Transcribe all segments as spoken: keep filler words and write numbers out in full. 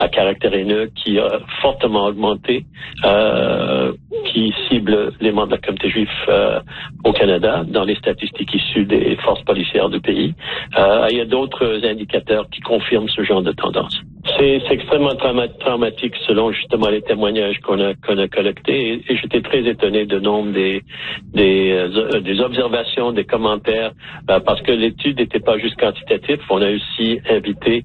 à caractère haineux qui a fortement augmenté, euh, qui cible les membres de la communauté juive euh, au Canada dans les statistiques issues des forces policières du pays. Euh, il y a d'autres indicateurs qui confirment ce genre de tendance. C'est, c'est extrêmement trauma- traumatique selon justement les témoignages qu'on a, qu'on a collectés et, et j'étais très étonné du nombre des, des, euh, des observations, des commentaires euh, parce que l'étude n'était pas juste quantitative. On a aussi invité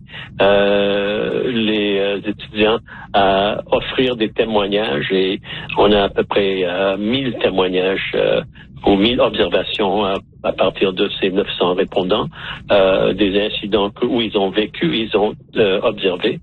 euh, les euh, étudiants à offrir des témoignages et on a à peu près euh, mille témoignages euh, ou mille observations à, à partir de ces neuf cents répondants, euh, des incidents que, où ils ont vécu, ils ont euh, observé.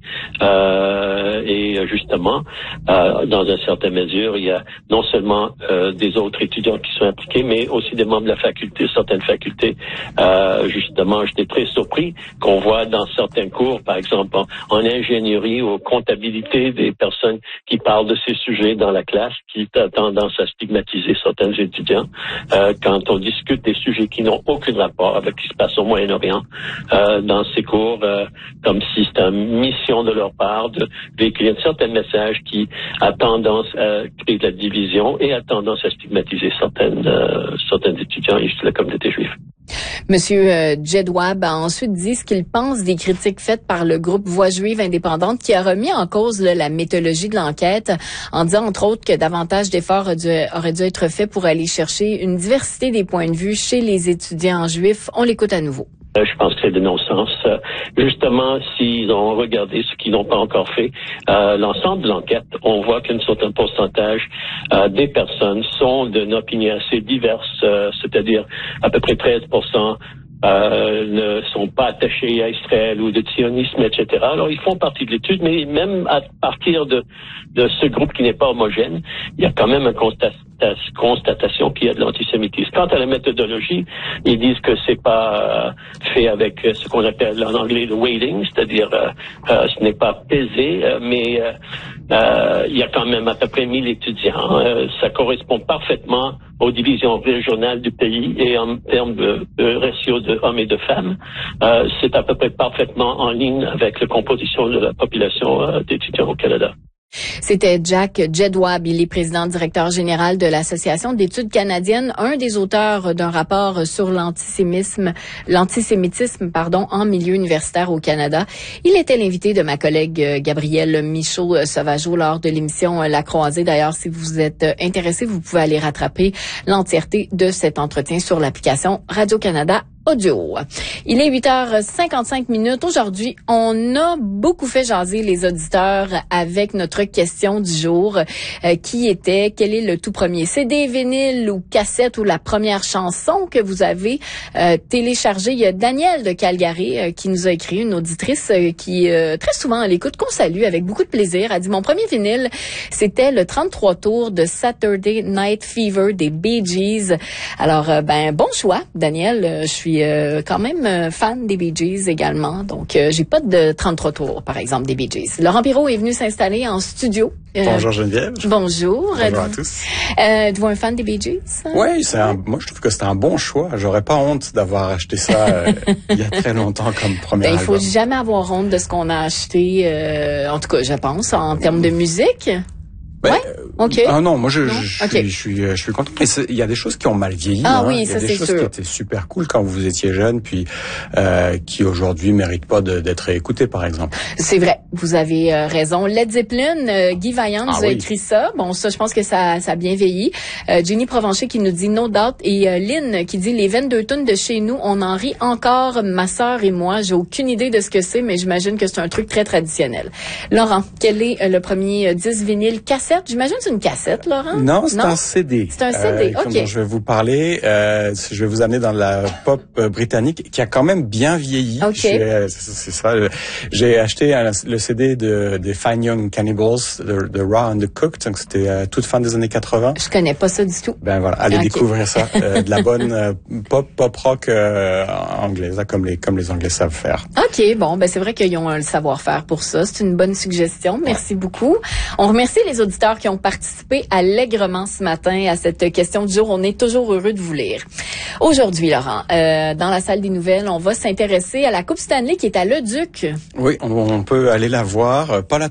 Euh, et justement, euh, dans une certaine mesure, il y a non seulement euh, des autres étudiants qui sont impliqués, mais aussi des membres de la faculté, certaines facultés. Euh, justement, j'étais très surpris qu'on voit dans certains cours, par exemple en, en ingénierie ou comptabilité, des personnes qui parlent de ces sujets dans la classe, qui ont tendance à stigmatiser certains étudiants. Euh, quand on discute des sujets qui n'ont aucun rapport avec ce qui se passe au Moyen-Orient euh, dans ces cours, euh, comme si c'était une mission de leur part de véhiculer un certain message qui a tendance à créer de la division et a tendance à stigmatiser certaines, euh, certains étudiants issus de la communauté juive. Monsieur euh, Jedwab a ensuite dit ce qu'il pense des critiques faites par le groupe Voix juive indépendante qui a remis en cause là, la méthodologie de l'enquête en disant entre autres que davantage d'efforts auraient dû, auraient dû être faits pour aller chercher une diversité des points de vue chez les étudiants juifs. On l'écoute à nouveau. Je pense que c'est de non-sens. Euh, justement, s'ils ont regardé ce qu'ils n'ont pas encore fait, euh, l'ensemble de l'enquête, on voit qu'un certain pourcentage euh, des personnes sont d'une opinion assez diverse, euh, c'est-à-dire à peu près treize pour cent Euh, ne sont pas attachés à Israël ou de sionisme, et cetera. Alors, ils font partie de l'étude, mais même à partir de, de ce groupe qui n'est pas homogène, il y a quand même une constat- constatation qu'il y a de l'antisémitisme. Quant à la méthodologie, ils disent que c'est pas euh, fait avec ce qu'on appelle en anglais le weighting, c'est-à-dire euh, euh, ce n'est pas pesé, euh, mais euh, euh, il y a quand même à peu près mille étudiants. Euh, ça correspond parfaitement aux divisions régionales du pays et en termes de, de ratio de hommes et de femmes, euh, c'est à peu près parfaitement en ligne avec la composition de la population euh, d'étudiants au Canada. C'était Jack Jedwab, il est président directeur général de l'Association d'études canadiennes, un des auteurs d'un rapport sur l'antisémitisme, l'antisémitisme, pardon, en milieu universitaire au Canada. Il était l'invité de ma collègue Gabrielle Michaud-Sauvageau lors de l'émission La Croisée. D'ailleurs, si vous êtes intéressé, vous pouvez aller rattraper l'entièreté de cet entretien sur l'application Radio-Canada Audio. Il est huit heures cinquante-cinq minutes. Aujourd'hui, on a beaucoup fait jaser les auditeurs avec notre question du jour euh, qui était quel est le tout premier C D, vinyle ou cassette ou la première chanson que vous avez euh, téléchargée. Il y a Danielle de Calgary euh, qui nous a écrit, une auditrice euh, qui euh, très souvent à l'écoute, qu'on salue avec beaucoup de plaisir. Elle dit mon premier vinyle, c'était le trente-trois tours de Saturday Night Fever des Bee Gees. Alors euh, ben bon choix, Danielle. Je suis Euh, quand même euh, fan des Bee Gees également. Donc, euh, j'ai pas de trente-trois tours, par exemple, des Bee Gees. Laurent Piraud est venu s'installer en studio. Euh, bonjour Geneviève. Bonjour. Bonjour à tous. Euh, êtes-vous un fan des Bee Gees? Oui, c'est un, moi je trouve que c'est un bon choix. J'aurais pas honte d'avoir acheté ça euh, il y a très longtemps comme premier ben, album. Il faut jamais avoir honte de ce qu'on a acheté, euh, en tout cas, je pense, en termes de musique. Ben, ouais. OK. Ah non, moi je, non? je, okay. je, je suis je suis content. Mais il y a des choses qui ont mal vieilli. Ah hein. oui, il y a ça des c'est choses sûr. qui étaient super cool quand vous étiez jeune, puis euh, qui aujourd'hui méritent pas de, d'être écoutées, par exemple. C'est vrai, vous avez euh, raison. Led Zeppelin, euh, Guy Vaillant nous ah, a oui. écrit ça. Bon, ça, je pense que ça, ça a bien vieilli. Euh, Jenny Provencher qui nous dit No Doubt et euh, Lynn qui dit les vingt-deux tonnes de chez nous, on en rit encore, ma sœur et moi. J'ai aucune idée de ce que c'est, mais j'imagine que c'est un truc très traditionnel. Laurent, quel est euh, le premier euh, disque vinyle cassette? J'imagine que c'est une cassette, Laurent? Non, c'est non? un C D. C'est un C D, euh, OK. Dont je vais vous parler. Euh, je vais vous amener dans la pop euh, britannique qui a quand même bien vieilli. OK. C'est, c'est ça. J'ai acheté un, le C D de, de Fine Young Cannibals, de, de Raw and the Cooked, donc c'était euh, toute fin des années quatre-vingts. Je connais pas ça du tout. Ben voilà, allez okay. découvrir ça. Euh, de la bonne euh, pop, pop rock euh, anglaise, là, comme les comme les Anglais savent faire. OK, bon, ben c'est vrai qu'ils ont le savoir-faire pour ça. C'est une bonne suggestion. Merci ouais. beaucoup. On remercie les auditeurs qui ont participé allègrement ce matin à cette question du jour. On est toujours heureux de vous lire. Aujourd'hui, Laurent, euh, dans la salle des nouvelles, on va s'intéresser à la Coupe Stanley qui est à Leduc. Oui, on, on peut aller la voir. Pas la